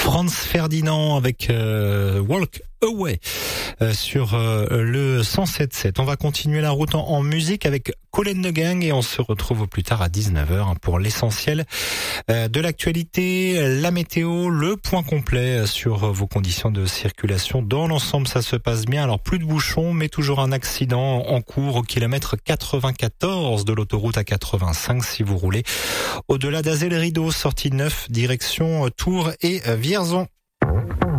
Franz Ferdinand avec Walk Away sur le 107.7. On va continuer la route en musique avec Colin the Gang et on se retrouve plus tard à 19h pour l'essentiel de l'actualité, la météo, le point complet sur vos conditions de circulation. Dans l'ensemble, ça se passe bien. Alors plus de bouchons, mais toujours un accident en cours au kilomètre 94 de l'autoroute A85 si vous roulez au-delà d'Azel-Rideau, sortie 9, direction Tours et Vierzon.